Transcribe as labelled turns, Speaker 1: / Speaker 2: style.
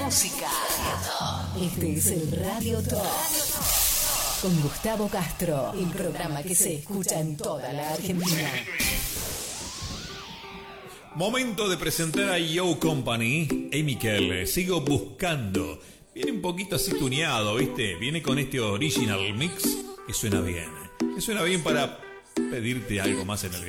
Speaker 1: música. Este es el Radio Top. Con Gustavo Castro, el programa que se escucha en toda la Argentina.
Speaker 2: Momento de presentar a Yo Company. Hey Miquel, sigo buscando. Viene un poquito así tuneado, ¿viste? Viene con este original mix que suena bien. Que suena bien para pedirte algo más en el